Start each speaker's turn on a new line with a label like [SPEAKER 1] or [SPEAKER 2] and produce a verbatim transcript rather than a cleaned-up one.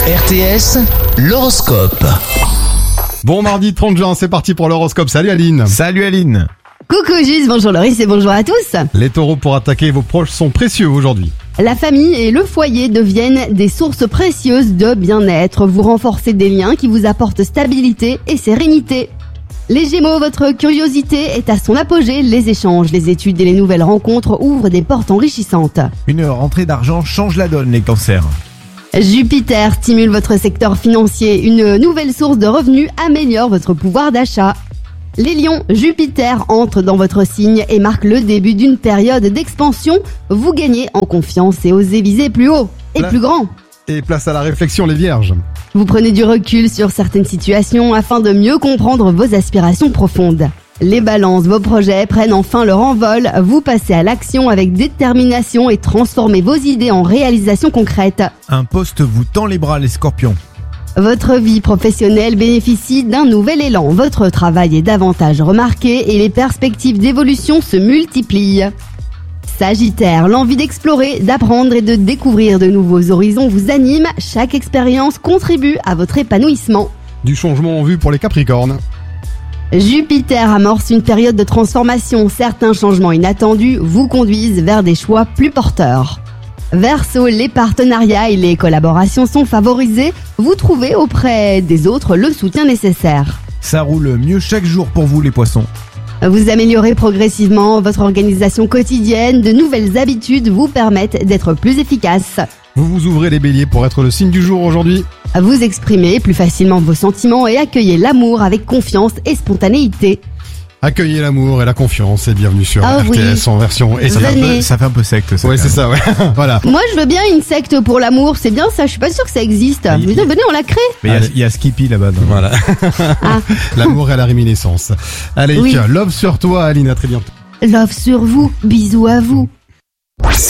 [SPEAKER 1] R T S, l'horoscope.
[SPEAKER 2] Bon mardi trente juin, c'est parti pour l'horoscope. Salut Aline.
[SPEAKER 3] Salut Aline.
[SPEAKER 4] Coucou Gis, bonjour Loris et bonjour à tous.
[SPEAKER 2] Les taureaux, pour attaquer vos proches, sont précieux aujourd'hui.
[SPEAKER 4] La famille et le foyer deviennent des sources précieuses de bien-être. Vous renforcez des liens qui vous apportent stabilité et sérénité. Les Gémeaux, votre curiosité est à son apogée. Les échanges, les études et les nouvelles rencontres ouvrent des portes enrichissantes.
[SPEAKER 3] Une rentrée d'argent change la donne, les cancers.
[SPEAKER 4] Jupiter stimule votre secteur financier. Une nouvelle source de revenus améliore votre pouvoir d'achat. Les lions, Jupiter entre dans votre signe et marque le début d'une période d'expansion. Vous gagnez en confiance et osez viser plus haut et
[SPEAKER 2] Pla-
[SPEAKER 4] plus grand.
[SPEAKER 2] Et place à la réflexion, les vierges.
[SPEAKER 4] Vous prenez du recul sur certaines situations afin de mieux comprendre vos aspirations profondes. Les balances, vos projets prennent enfin leur envol. Vous passez à l'action avec détermination et transformez vos idées en réalisations concrètes.
[SPEAKER 3] Un poste vous tend les bras, les scorpions.
[SPEAKER 4] Votre vie professionnelle bénéficie d'un nouvel élan. Votre travail est davantage remarqué et les perspectives d'évolution se multiplient. Sagittaire, l'envie d'explorer, d'apprendre et de découvrir de nouveaux horizons vous anime. Chaque expérience contribue à votre épanouissement.
[SPEAKER 2] Du changement en vue pour les capricornes.
[SPEAKER 4] Jupiter amorce une période de transformation. Certains changements inattendus vous conduisent vers des choix plus porteurs. Verseau, les partenariats et les collaborations sont favorisés. Vous trouvez auprès des autres le soutien nécessaire.
[SPEAKER 3] Ça roule mieux chaque jour pour vous, les poissons.
[SPEAKER 4] Vous améliorez progressivement votre organisation quotidienne. De nouvelles habitudes vous permettent d'être plus efficace.
[SPEAKER 2] Vous vous ouvrez les béliers pour être le signe du jour aujourd'hui.
[SPEAKER 4] Vous exprimez plus facilement vos sentiments et accueillez l'amour avec confiance et spontanéité.
[SPEAKER 2] Accueillez l'amour et la confiance et bienvenue sur
[SPEAKER 4] Ah
[SPEAKER 2] R T S
[SPEAKER 4] oui.
[SPEAKER 2] en version et
[SPEAKER 3] Ça fait, un
[SPEAKER 4] Venez.
[SPEAKER 3] peu, ça fait un peu secte, ça.
[SPEAKER 2] Ouais,
[SPEAKER 3] quand
[SPEAKER 2] c'est ça, ouais. Voilà.
[SPEAKER 4] Moi je veux bien une secte pour l'amour, c'est bien ça, je suis pas sûre que ça existe.
[SPEAKER 3] Ah, y-
[SPEAKER 4] Venez, venez, on la crée.
[SPEAKER 3] Mais il y a-
[SPEAKER 2] Allez.
[SPEAKER 3] il y, a Skippy là-bas. donc.
[SPEAKER 2] Voilà.
[SPEAKER 4] Ah,
[SPEAKER 2] L'amour et la réminiscence. Allez,
[SPEAKER 4] Oui.
[SPEAKER 2] love sur toi, Aline, à très bientôt.
[SPEAKER 4] love sur vous, bisous à vous.